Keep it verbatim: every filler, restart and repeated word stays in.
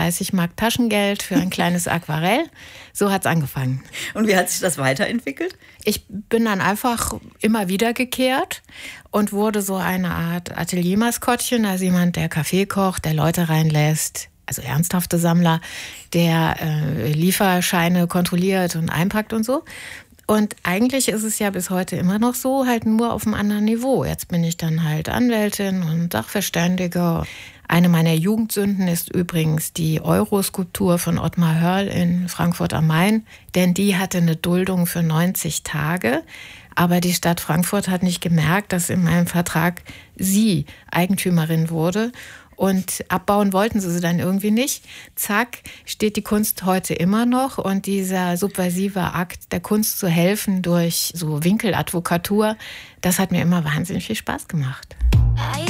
dreißig Mark Taschengeld für ein kleines Aquarell. So hat es angefangen. Und wie hat sich das weiterentwickelt? Ich bin dann einfach immer wiedergekehrt und wurde so eine Art Ateliermaskottchen, also jemand, der Kaffee kocht, der Leute reinlässt, also ernsthafte Sammler, der äh, Lieferscheine kontrolliert und einpackt und so. Und eigentlich ist es ja bis heute immer noch so, halt nur auf einem anderen Niveau. Jetzt bin ich dann halt Anwältin und Sachverständige. Eine meiner Jugendsünden ist übrigens die Euro-Skulptur von Ottmar Hörl in Frankfurt am Main. Denn die hatte eine Duldung für neunzig Tage. Aber die Stadt Frankfurt hat nicht gemerkt, dass in meinem Vertrag sie Eigentümerin wurde. Und abbauen wollten sie sie dann irgendwie nicht. Zack, steht die Kunst heute immer noch. Und dieser subversive Akt, der Kunst zu helfen durch so Winkeladvokatur, das hat mir immer wahnsinnig viel Spaß gemacht.